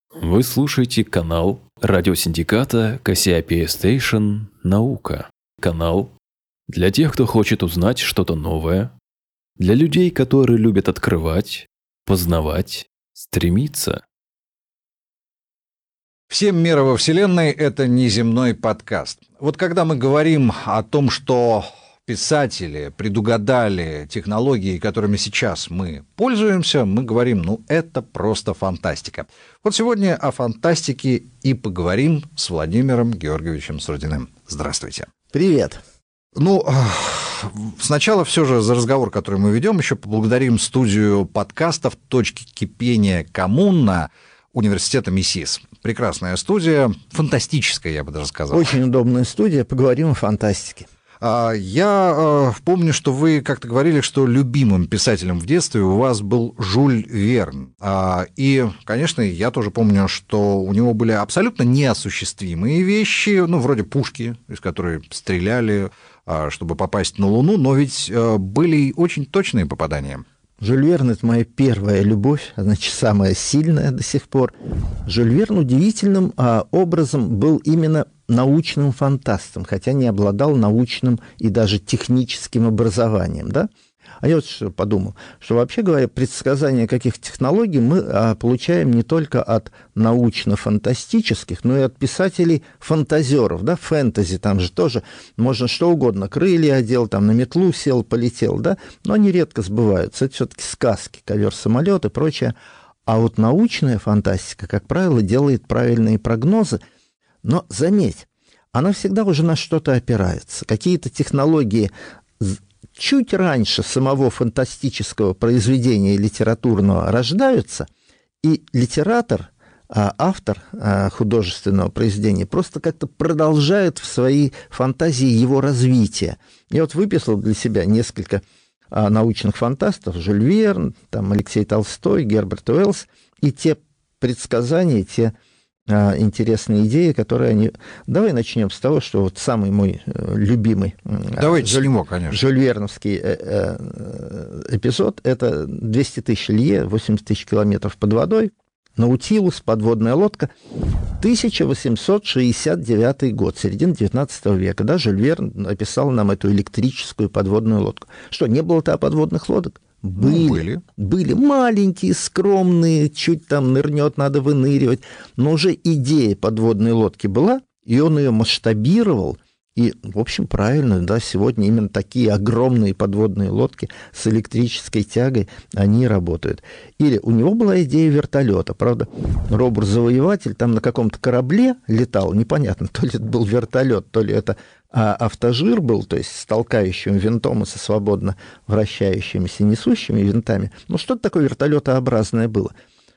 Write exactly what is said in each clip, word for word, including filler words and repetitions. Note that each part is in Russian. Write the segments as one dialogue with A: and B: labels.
A: Вы слушаете канал радиосиндиката Кассиопея Station «Наука». Канал для тех, кто хочет узнать что-то новое, для людей, которые любят открывать, познавать, стремиться.
B: Всем мира во Вселенной — это неземной подкаст. Вот когда мы говорим о том, что писатели предугадали технологии, которыми сейчас мы пользуемся, мы говорим, ну, это просто фантастика. Вот сегодня о фантастике и поговорим с Владимиром Георгиевичем Сурдиным. Здравствуйте.
C: Привет.
B: Ну, сначала все же за разговор, который мы ведем, еще поблагодарим студию подкастов «Точки кипения коммуна» университета МИСИС. Прекрасная студия, фантастическая, я бы даже сказал.
C: Очень удобная студия, поговорим о фантастике.
B: Я помню, что вы как-то говорили, что любимым писателем в детстве у вас был Жюль Верн. И, конечно, я тоже помню, что у него были абсолютно неосуществимые вещи, ну, вроде пушки, из которой стреляли, чтобы попасть на Луну, но ведь были очень точные попадания.
C: Жюль Верн — это моя первая любовь, значит, самая сильная до сих пор. Жюль Верн удивительным а, образом был именно научным фантастом, хотя не обладал научным и даже техническим образованием, да? А я вот что подумал, что, вообще говоря, предсказания каких технологий мы а, получаем не только от научно-фантастических, но и от писателей-фантазеров, да, фэнтези, там же тоже можно что угодно, крылья одел, там на метлу сел, полетел, да, но они редко сбываются, это все-таки сказки, ковер-самолет и прочее. А вот научная фантастика, как правило, делает правильные прогнозы, но, заметь, она всегда уже на что-то опирается, какие-то технологии чуть раньше самого фантастического произведения литературного рождаются, и литератор, автор художественного произведения просто как-то продолжает в своей фантазии его развитие. Я вот выписал для себя несколько научных фантастов: Жюль Верн, там, Алексей Толстой, Герберт Уэллс, и те предсказания, те интересные идеи, которые они... Давай начнем с того, что вот самый мой любимый
B: Давайте Жюль... него, конечно.
C: Жюль Верновский эпизод — это двести тысяч лье, восемьдесят тысяч километров под водой, Наутилус, подводная лодка, тысяча восемьсот шестьдесят девятый год, середина девятнадцатого века, да, Жюль Верн написал нам эту электрическую подводную лодку. Что, не было-то подводных лодок? Были, ну, были. Были маленькие, скромные, чуть там нырнет, надо выныривать. Но уже идея подводной лодки была, и он ее масштабировал. И, в общем, правильно, да, сегодня именно такие огромные подводные лодки с электрической тягой, они работают. Или у него была идея вертолета, правда, робот-завоеватель там на каком-то корабле летал, непонятно, то ли это был вертолет, то ли это а автожир был, то есть с толкающим винтом и со свободно вращающимися несущими винтами. Ну, что-то такое вертолетообразное было.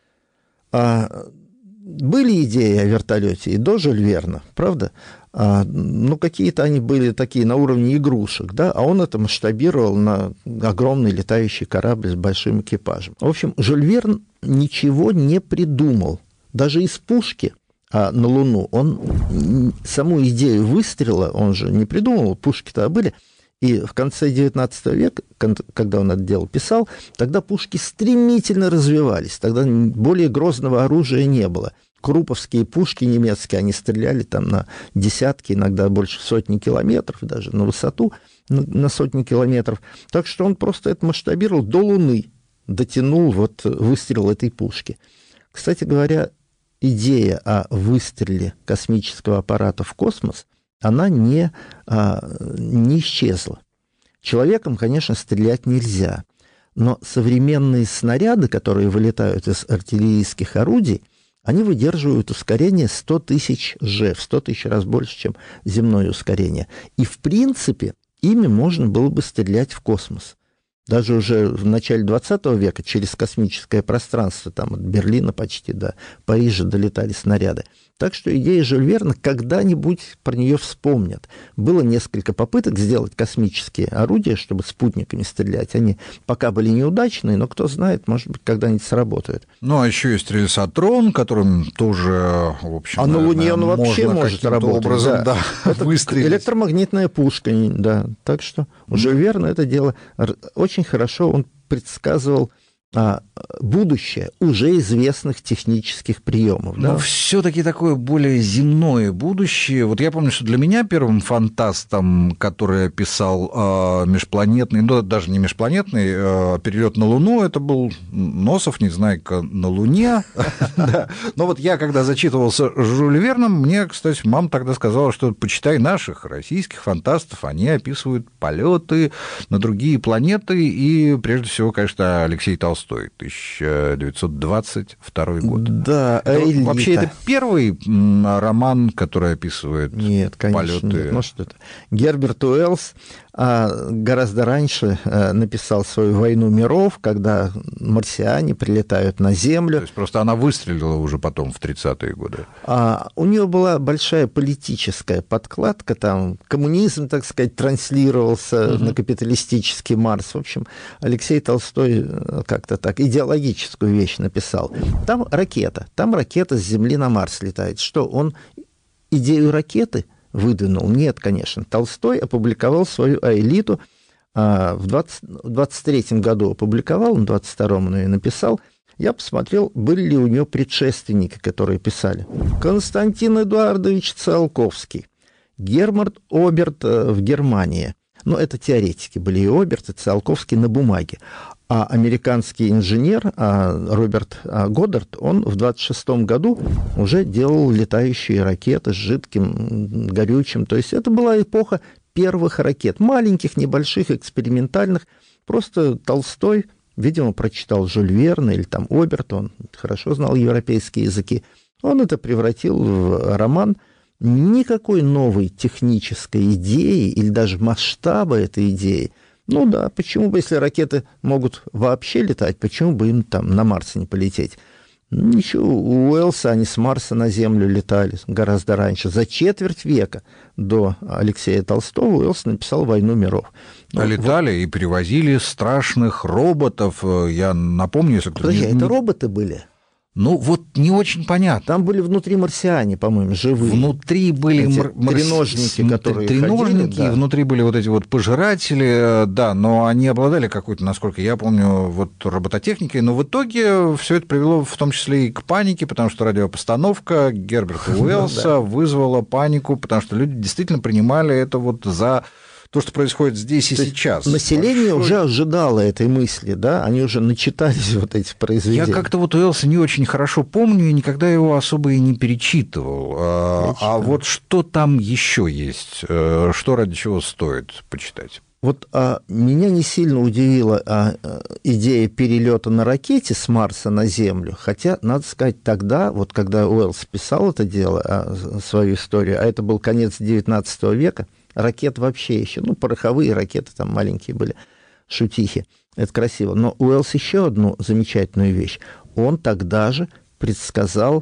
C: А были идеи о вертолете и до Жюль Верна, правда? А, ну, какие-то они были такие на уровне игрушек, да, а он это масштабировал на огромный летающий корабль с большим экипажем. В общем, Жюль Верн ничего не придумал. Даже из пушки а на Луну он саму идею выстрела, он же не придумал, пушки-то были. И в конце девятнадцатого века, когда он это дело писал, тогда пушки стремительно развивались, тогда более грозного оружия не было. Круповские пушки немецкие, они стреляли там на десятки, иногда больше сотни километров, даже на высоту на сотни километров. Так что он просто это масштабировал до Луны, дотянул вот выстрел этой пушки. Кстати говоря, идея о выстреле космического аппарата в космос, она не, а, не исчезла. Человеком, конечно, стрелять нельзя, но современные снаряды, которые вылетают из артиллерийских орудий, они выдерживают ускорение сто тысяч же, в сто тысяч раз больше, чем земное ускорение. И, в принципе, ими можно было бы стрелять в космос. Даже уже в начале двадцатого века через космическое пространство, там от Берлина почти до Парижа долетали снаряды. Так что идея Жюль Верна, когда-нибудь про нее вспомнят. Было несколько попыток сделать космические орудия, чтобы спутниками стрелять. Они пока были неудачные, но кто знает, может быть, когда-нибудь сработают.
B: Ну, а еще есть рельсотрон, которым тоже, в общем,
C: а на Луне он вообще может работать.
B: Образом, да. Да,
C: это электромагнитная пушка, да. Так что у Жюль Верна это дело очень хорошо, он предсказывал а, будущее уже известных технических приемов.
B: Но
C: да?
B: все-таки такое более земное будущее. Вот я помню, что для меня первым фантастом, который писал э, межпланетный, ну даже не межпланетный, э, перелет на Луну, это был Носов, Незнайка на Луне. Но вот я, когда зачитывался Жюль Верном, мне, кстати, мама тогда сказала, что почитай наших российских фантастов, они описывают полеты на другие планеты, и прежде всего, конечно, Алексей Толстой. тысяча девятьсот двадцать второй год.
C: Да,
B: это, вообще, это первый роман, который описывает
C: нет, конечно,
B: полеты.
C: Нет. Ну, что это? Герберт Уэллс а, гораздо раньше а, написал свою «Войну миров», когда марсиане прилетают на Землю.
B: То есть просто она выстрелила уже потом в тридцатые годы.
C: А, у нее была большая политическая подкладка, там коммунизм, так сказать, транслировался угу. на капиталистический Марс. В общем, Алексей Толстой как-то так идеологическую вещь написал. Там ракета, там ракета с Земли на Марс летает. Что, он идею ракеты выдвинул? Нет, конечно. Толстой опубликовал свою «Аэлиту», а, в двадцать третьем году опубликовал, в двадцать втором он ее написал. Я посмотрел, были ли у нее предшественники, которые писали. Константин Эдуардович Циолковский, Гермарт Оберт в Германии. Ну, это теоретики были, и Оберт, и Циолковский на бумаге. А американский инженер Роберт Годдард, он в двадцать шестом году уже делал летающие ракеты с жидким горючим. То есть это была эпоха первых ракет, маленьких, небольших, экспериментальных. Просто Толстой, видимо, прочитал Жюль Верна или там Оберт, он хорошо знал европейские языки. Он это превратил в роман. Никакой новой технической идеи или даже масштаба этой идеи. Ну да, почему бы, если ракеты могут вообще летать, почему бы им там на Марс не полететь? Ничего, у Уэллса они с Марса на Землю летали гораздо раньше. За четверть века до Алексея Толстого Уэллс написал «Войну миров».
B: А летали вот. И перевозили страшных роботов. Я напомню, если кто-то...
C: Подожди,
B: не...
C: это роботы были?
B: Ну, вот не очень понятно.
C: Там были внутри марсиане, по-моему, живые.
B: Внутри были мар...
C: треножники, которые
B: треножники,
C: ходили, да.
B: Внутри были вот эти вот пожиратели, да, но они обладали какой-то, насколько я помню, вот робототехникой, но в итоге все это привело в том числе и к панике, потому что радиопостановка Герберта Уэллса вызвала панику, потому что люди действительно принимали это вот за... то, что происходит здесь и сейчас.
C: Население Большой... уже ожидало этой мысли, да? Они уже начитались вот эти произведения.
B: Я как-то вот Уэллса не очень хорошо помню и никогда его особо и не перечитывал. А, а вот что там еще есть? Что ради чего стоит почитать?
C: Вот а, меня не сильно удивила а, идея перелета на ракете с Марса на Землю, хотя, надо сказать, тогда, вот когда Уэллс писал это дело, а, свою историю, а это был конец девятнадцатого века, ракет вообще еще, ну, пороховые ракеты там маленькие были, шутихи, это красиво. Но Уэллс еще одну замечательную вещь. Он тогда же предсказал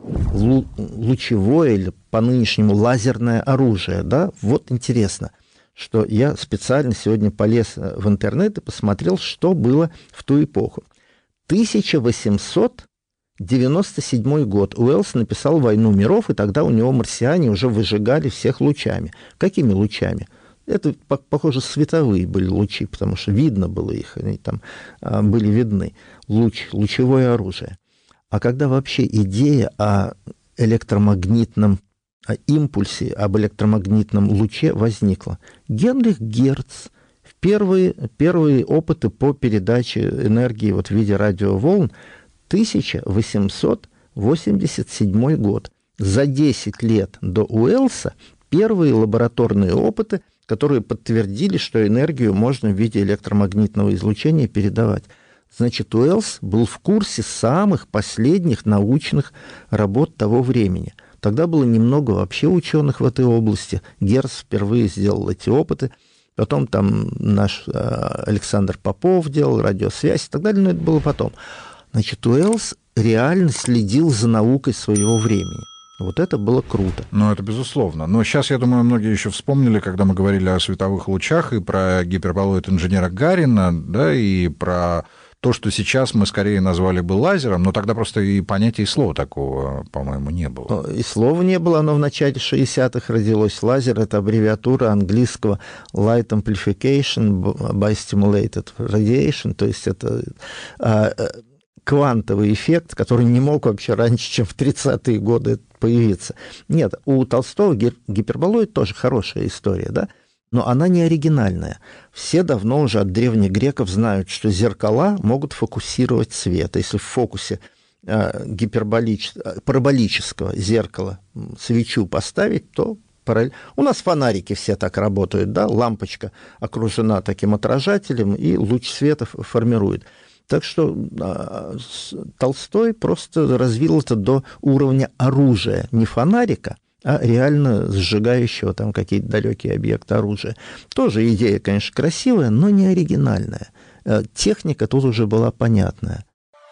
C: лучевое или по-нынешнему лазерное оружие, да? Вот интересно, что я специально сегодня полез в интернет и посмотрел, что было в ту эпоху. тысяча восемьсот девяносто седьмой год. Уэллс написал «Войну миров», и тогда у него марсиане уже выжигали всех лучами. Какими лучами? Это, похоже, световые были лучи, потому что видно было их, они там были видны. Луч, лучевое оружие. А когда вообще идея о электромагнитном о импульсе, об электромагнитном луче возникла? Генрих Герц в первые, первые опыты по передаче энергии вот в виде радиоволн тысяча восемьсот восемьдесят седьмой год. За десять лет до Уэллса первые лабораторные опыты, которые подтвердили, что энергию можно в виде электромагнитного излучения передавать. Значит, Уэллс был в курсе самых последних научных работ того времени. Тогда было немного вообще ученых в этой области. Герц впервые сделал эти опыты. Потом там наш Александр Попов делал радиосвязь и так далее, но это было потом. Значит, Уэллс реально следил за наукой своего времени. Вот это было круто.
B: Ну, это безусловно. Но сейчас, я думаю, многие еще вспомнили, когда мы говорили о световых лучах, и про гиперболоид инженера Гарина, да, и про то, что сейчас мы скорее назвали бы лазером, но тогда просто и понятия, и слова такого, по-моему, не было.
C: И слова не было, оно в начале шестидесятых родилось. Лазер — это аббревиатура английского Light Amplification by Stimulated Radiation, то есть это квантовый эффект, который не мог вообще раньше, чем в тридцатые годы появиться. Нет, у Толстого гиперболоид тоже хорошая история, да? Но она не оригинальная. Все давно уже от древних греков знают, что зеркала могут фокусировать свет. Если в фокусе э, гиперболич... параболического зеркала свечу поставить, то параллель... У нас фонарики все так работают, да? Лампочка окружена таким отражателем, и луч света формирует. Так что э, Толстой просто развил это до уровня оружия, не фонарика, а реально сжигающего там какие-то далекие объекты оружия. Тоже идея, конечно, красивая, но не оригинальная. Техника тут уже была понятная.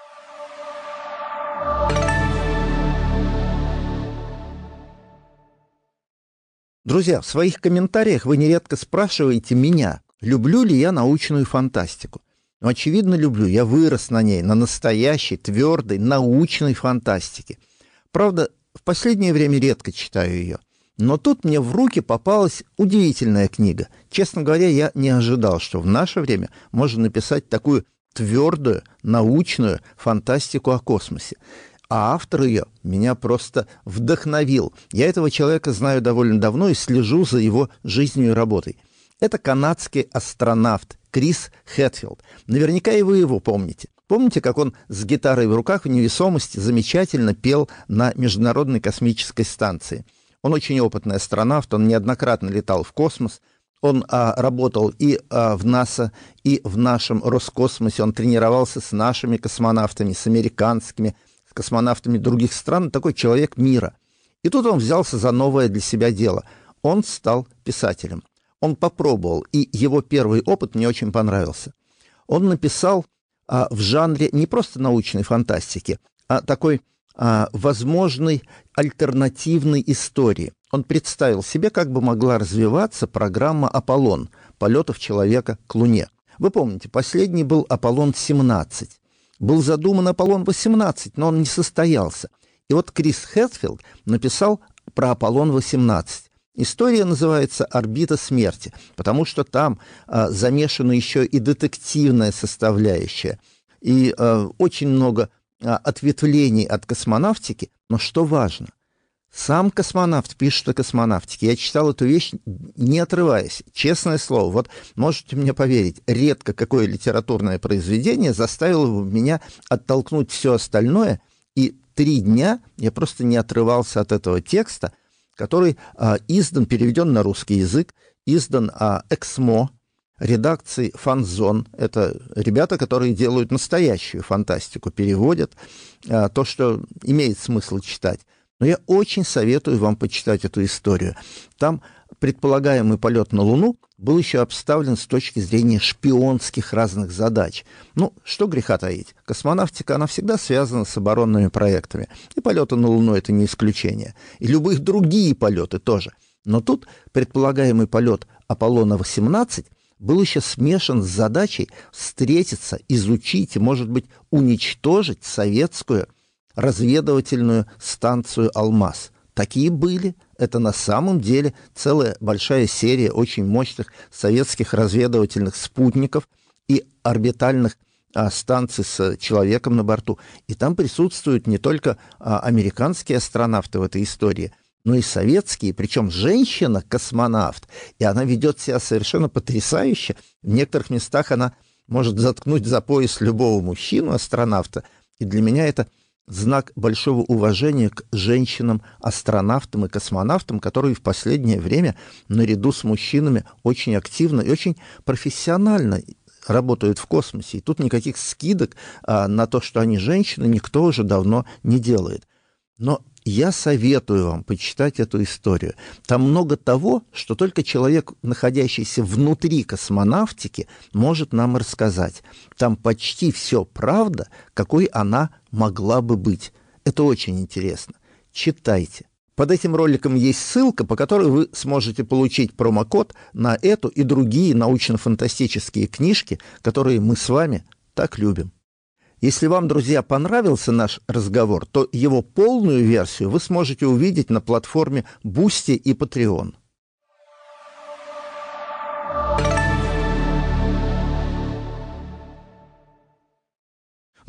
C: Друзья, в своих комментариях вы нередко спрашиваете меня, люблю ли я научную фантастику. Ну, очевидно, люблю. Я вырос на ней, на настоящей, твердой, научной фантастике. Правда, в последнее время редко читаю ее. Но тут мне в руки попалась удивительная книга. Честно говоря, я не ожидал, что в наше время можно написать такую твердую, научную фантастику о космосе. А автор ее меня просто вдохновил. Я этого человека знаю довольно давно и слежу за его жизнью и работой. Это канадский астронавт Крис Хэтфилд. Наверняка и вы его помните. Помните, как он с гитарой в руках в невесомости замечательно пел на Международной космической станции? Он очень опытный астронавт, он неоднократно летал в космос, он а, работал и а, в НАСА, и в нашем Роскосмосе, он тренировался с нашими космонавтами, с американскими, с космонавтами других стран, такой человек мира. И тут он взялся за новое для себя дело. Он стал писателем. Он попробовал, и его первый опыт мне очень понравился. Он написал а, в жанре не просто научной фантастики, а такой а, возможной альтернативной истории. Он представил себе, как бы могла развиваться программа «Аполлон» полетов человека к Луне. Вы помните, последний был «Аполлон семнадцать». Был задуман «Аполлон восемнадцать», но он не состоялся. И вот Крис Хэтфилд написал про «Аполлон восемнадцать». История называется «Орбита смерти», потому что там а, замешана еще и детективная составляющая, и а, очень много а, ответвлений от космонавтики. Но что важно, сам космонавт пишет о космонавтике. Я читал эту вещь, не отрываясь, честное слово. Вот можете мне поверить, редко какое литературное произведение заставило меня оттолкнуть все остальное, и три дня я просто не отрывался от этого текста, который а, издан, переведен на русский язык, издан а, Эксмо, редакцией Фанзон. Это ребята, которые делают настоящую фантастику, переводят а, то, что имеет смысл читать. Но я очень советую вам почитать эту историю. Там предполагаемый полет на Луну был еще обставлен с точки зрения шпионских разных задач. Ну, что греха таить. Космонавтика, она всегда связана с оборонными проектами. И полеты на Луну — это не исключение. И любые другие полеты тоже. Но тут предполагаемый полет Аполлона восемнадцать был еще смешан с задачей встретиться, изучить и, может быть, уничтожить советскую разведывательную станцию «Алмаз». Такие были. Это на самом деле целая большая серия очень мощных советских разведывательных спутников и орбитальных а, станций с человеком на борту. И там присутствуют не только а, американские астронавты в этой истории, но и советские, причем женщина-космонавт. И она ведет себя совершенно потрясающе. В некоторых местах она может заткнуть за пояс любого мужчину-астронавта. И для меня это знак большого уважения к женщинам-астронавтам и космонавтам, которые в последнее время наряду с мужчинами очень активно и очень профессионально работают в космосе. И тут никаких скидок а, на то, что они женщины, никто уже давно не делает. Но я советую вам почитать эту историю. Там много того, что только человек, находящийся внутри космонавтики, может нам рассказать. Там почти все правда, какой она могла бы быть. Это очень интересно. Читайте. Под этим роликом есть ссылка, по которой вы сможете получить промокод на эту и другие научно-фантастические книжки, которые мы с вами так любим. Если вам, друзья, понравился наш разговор, то его полную версию вы сможете увидеть на платформе Boosty и Patreon.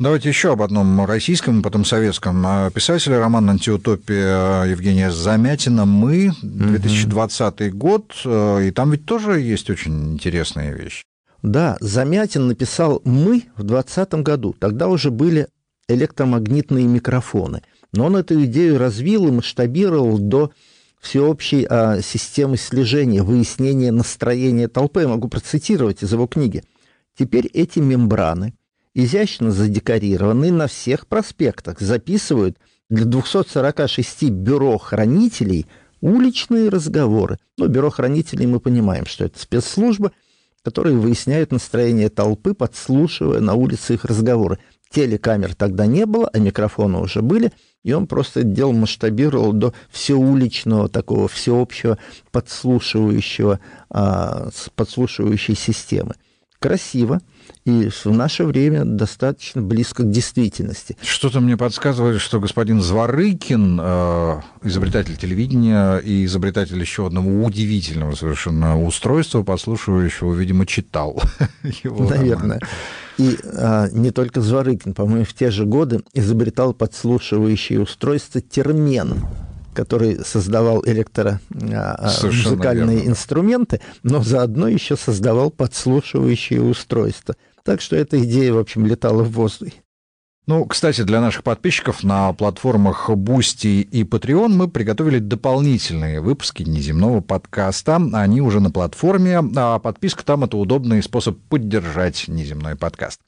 B: Давайте еще об одном российском, потом советском писателе. Роман «Антиутопия» Евгения Замятина «Мы», две тысячи двадцатый год, и там ведь тоже есть очень интересная вещь.
C: Да, Замятин написал «Мы» в двадцатом году. Тогда уже были электромагнитные микрофоны. Но он эту идею развил и масштабировал до всеобщей а, системы слежения, выяснения настроения толпы. Я могу процитировать из его книги. «Теперь эти мембраны, изящно задекорированные на всех проспектах, записывают для двухсот сорока шести бюро хранителей уличные разговоры». Ну, бюро хранителей мы понимаем, что это спецслужбы, которые выясняют настроение толпы, подслушивая на улице их разговоры. Телекамер тогда не было, а микрофоны уже были, и он просто это дело масштабировал до всеуличного, такого всеобщего подслушивающего, подслушивающей системы. Красиво и в наше время достаточно близко к действительности.
B: Что-то мне подсказывает, что господин Зворыкин, изобретатель телевидения и изобретатель еще одного удивительного совершенно устройства, подслушивающего, видимо, читал его.
C: Наверное. Роман. И а, не только Зворыкин, по-моему, в те же годы изобретал подслушивающее устройство термен, который создавал электромузыкальные инструменты, но заодно еще создавал подслушивающие устройства. Так что эта идея, в общем, летала в воздухе.
B: Ну, кстати, для наших подписчиков на платформах Boosty и Patreon мы приготовили дополнительные выпуски неземного подкаста. Они уже на платформе, а подписка там — это удобный способ поддержать неземной подкаст.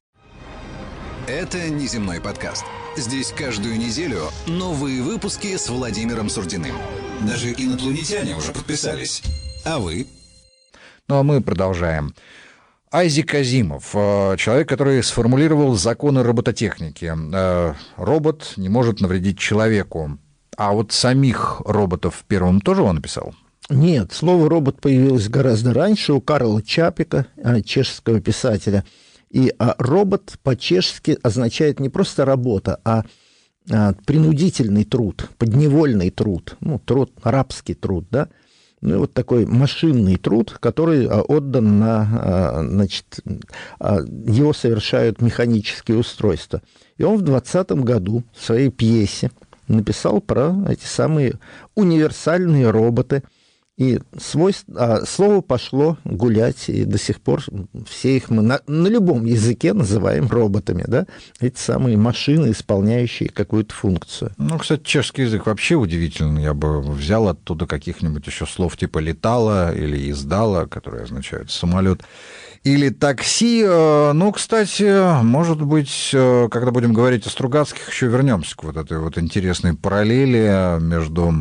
D: Это «Неземной подкаст». Здесь каждую неделю новые выпуски с Владимиром Сурдиным. Даже инопланетяне уже подписались. А вы?
B: Ну, а мы продолжаем. Айзек Азимов, человек, который сформулировал законы робототехники. Робот не может навредить человеку. А вот самих роботов первым тоже он написал?
C: Нет, слово «робот» появилось гораздо раньше у Карла Чапека, чешского писателя. И а, робот по-чешски означает не просто работа, а, а принудительный труд, подневольный труд, ну, труд, рабский труд, да. Ну, и вот такой машинный труд, который а, отдан на, а, значит, а, его совершают механические устройства. И он в двадцатом году в своей пьесе написал про эти самые универсальные роботы. И свой, а, слово пошло гулять, и до сих пор все их мы на, на любом языке называем роботами, да? Эти самые машины, исполняющие какую-то функцию.
B: Ну, кстати, чешский язык вообще удивительный. Я бы взял оттуда каких-нибудь еще слов типа «летало» или «издало», которые означают «самолет». Или такси. Ну, кстати, может быть, когда будем говорить о Стругацких, еще вернемся к вот этой вот интересной параллели между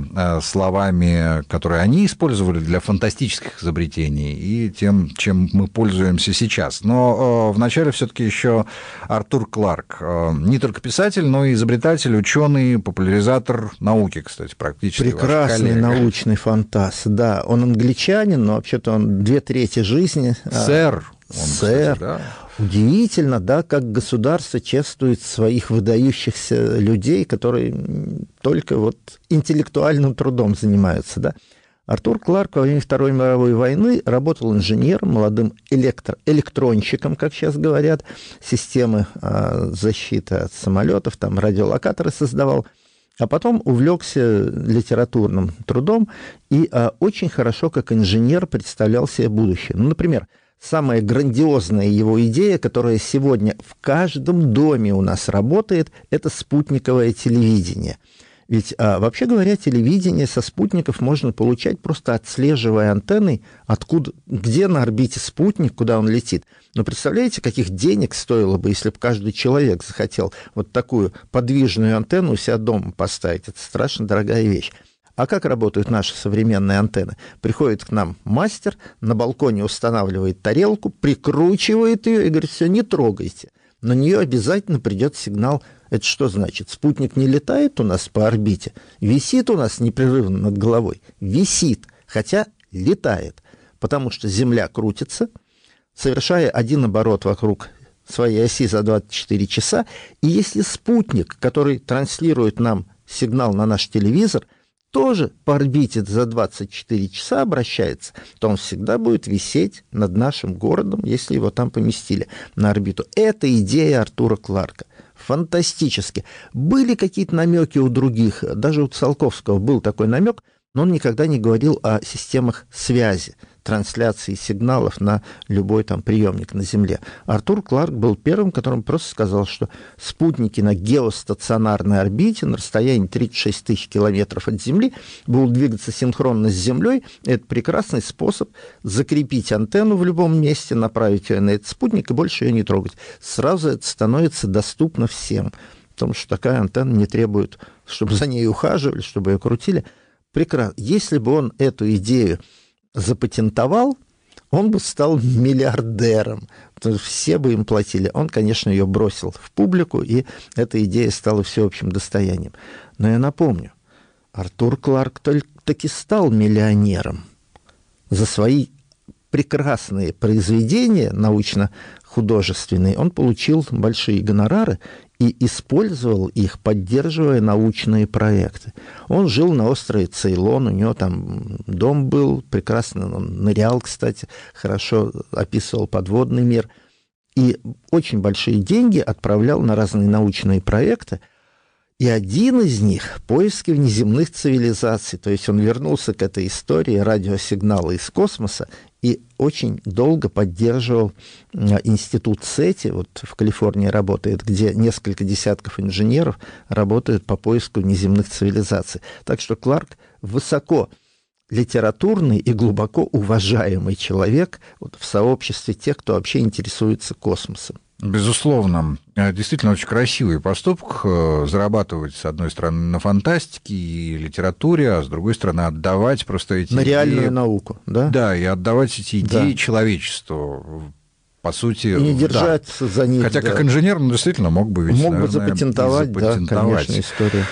B: словами, которые они использовали для фантастических изобретений, и тем, чем мы пользуемся сейчас. Но вначале все-таки еще Артур Кларк. Не только писатель, но и изобретатель, ученый, популяризатор науки, кстати, практически.
C: Прекрасный научный фантаст, да. Он англичанин, но вообще-то он две трети жизни...
B: Сэр. Он,
C: Сэр,
B: кстати, да.
C: Удивительно, да, как государство чествует своих выдающихся людей, которые только вот интеллектуальным трудом занимаются, да. Артур Кларк во время Второй мировой войны работал инженером, молодым электро- электронщиком, как сейчас говорят, системы а, защиты от самолетов, там радиолокаторы создавал, а потом увлекся литературным трудом и а, очень хорошо как инженер представлял себе будущее. Ну, например, самая грандиозная его идея, которая сегодня в каждом доме у нас работает, это спутниковое телевидение. Ведь, а, вообще говоря, телевидение со спутников можно получать, просто отслеживая антенной, откуда, где на орбите спутник, куда он летит. Но представляете, каких денег стоило бы, если бы каждый человек захотел вот такую подвижную антенну у себя дома поставить? Это страшно дорогая вещь. А как работают наши современные антенны? Приходит к нам мастер, на балконе устанавливает тарелку, прикручивает ее и говорит: все, не трогайте. На нее обязательно придет сигнал. Это что значит? Спутник не летает у нас по орбите, висит у нас непрерывно над головой. Висит, хотя летает, потому что Земля крутится, совершая один оборот вокруг своей оси за двадцать четыре часа. И если спутник, который транслирует нам сигнал на наш телевизор, тоже по орбите за двадцать четыре часа обращается, то он всегда будет висеть над нашим городом, если его там поместили на орбиту. Это идея Артура Кларка. фантастически. Были какие-то намеки у других, даже у Циолковского был такой намек, но он никогда не говорил о системах связи, трансляции сигналов на любой там приемник на Земле. Артур Кларк был первым, который просто сказал, что спутники на геостационарной орбите на расстоянии тридцать шесть тысяч километров от Земли будут двигаться синхронно с Землей. Это прекрасный способ закрепить антенну в любом месте, направить ее на этот спутник и больше ее не трогать. Сразу это становится доступно всем, потому что такая антенна не требует, чтобы за ней ухаживали, чтобы ее крутили. Прекрасно. Если бы он эту идею запатентовал, он бы стал миллиардером. Все бы им платили. Он, конечно, ее бросил в публику, и эта идея стала всеобщим достоянием. Но я напомню, Артур Кларк таки стал миллионером за свои прекрасные произведения научно-художественные. Он получил большие гонорары и использовал их, поддерживая научные проекты. Он жил на острове Цейлон, у него там дом был, прекрасно он нырял, кстати, хорошо описывал подводный мир. И очень большие деньги отправлял на разные научные проекты. И один из них – поиски внеземных цивилизаций. То есть он вернулся к этой истории радиосигнала из космоса и очень долго поддерживал институт сети, вот в Калифорнии работает, где несколько десятков инженеров работают по поиску внеземных цивилизаций. Так что Кларк высоко литературный и глубоко уважаемый человек вот, в сообществе тех, кто вообще интересуется космосом.
B: Безусловно. Действительно очень красивый поступок зарабатывать, с одной стороны, на фантастике и литературе, а с другой стороны, отдавать просто эти
C: на
B: идеи...
C: реальную науку, да?
B: Да, и отдавать эти идеи
C: да.
B: человечеству. По сути,
C: и не держаться
B: да.
C: за них.
B: Хотя
C: да.
B: как инженер, он действительно мог бы ведь,
C: мог
B: наверное,
C: бы запатентовать,
B: запатентовать.
C: Да, конечно, историю.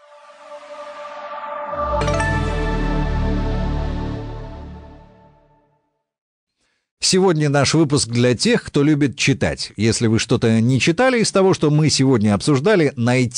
B: Сегодня наш выпуск для тех, кто любит читать. Если вы что-то не читали из того, что мы сегодня обсуждали, найти